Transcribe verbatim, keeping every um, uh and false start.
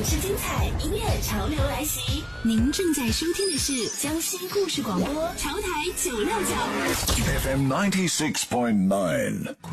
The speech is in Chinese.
事精彩，音乐潮流来袭。您正在收听的是江西故事广播潮台九六九 F M ninety six point nine。